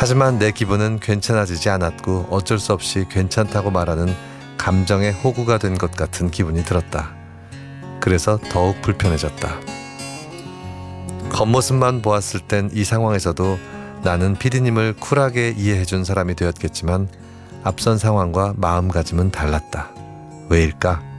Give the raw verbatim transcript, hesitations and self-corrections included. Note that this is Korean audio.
하지만 내 기분은 괜찮아지지 않았고 어쩔 수 없이 괜찮다고 말하는 감정의 호구가 된 것 같은 기분이 들었다. 그래서 더욱 불편해졌다. 겉모습만 보았을 땐 이 상황에서도 나는 피디님을 쿨하게 이해해준 사람이 되었겠지만 앞선 상황과 마음가짐은 달랐다. 왜일까?